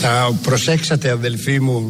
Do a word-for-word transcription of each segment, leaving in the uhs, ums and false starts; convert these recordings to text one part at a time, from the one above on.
Θα προσέξατε, αδελφοί μου,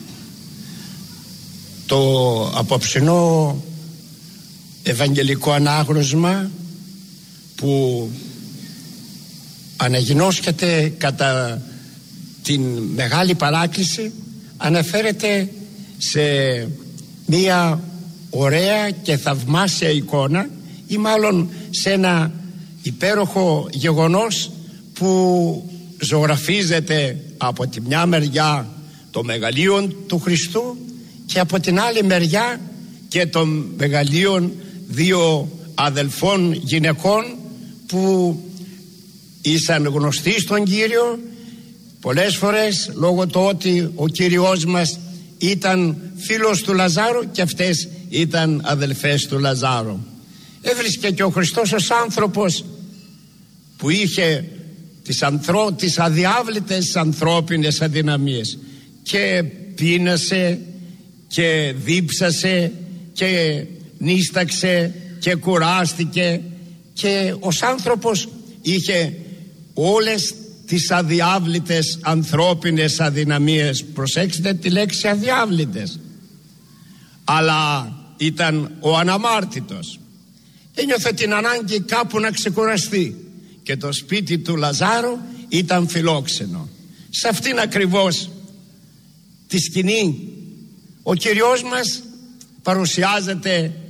το απόψινό ευαγγελικό ανάγνωσμα που αναγινώσκεται κατά την Μεγάλη Παράκληση αναφέρεται σε μία ωραία και θαυμάσια εικόνα, ή μάλλον σε ένα υπέροχο γεγονός που ζωγραφίζεται από τη μια μεριά το μεγαλείον του Χριστού και από την άλλη μεριά και των μεγαλείων δύο αδελφών γυναικών που ήσαν γνωστοί στον Κύριο πολλές φορές λόγω του ότι ο Κύριος μας ήταν φίλος του Λαζάρου και αυτές ήταν αδελφές του Λαζάρου. Έβρισκε και ο Χριστός ως άνθρωπος που είχε τις, ανθρω... τις αδιάβλητες ανθρώπινες αδυναμίες και πείνασε και δίψασε και νίσταξε και κουράστηκε και ως άνθρωπος είχε όλες τις αδιάβλητες ανθρώπινες αδυναμίες. Προσέξτε τη λέξη αδιάβλητες. Αλλά ήταν ο αναμάρτητος. Ένιωθε την ανάγκη κάπου να ξεκουραστεί και το σπίτι του Λαζάρου ήταν φιλόξενο. Σε αυτήν ακριβώς τη σκηνή ο Κυριός μας παρουσιάζεται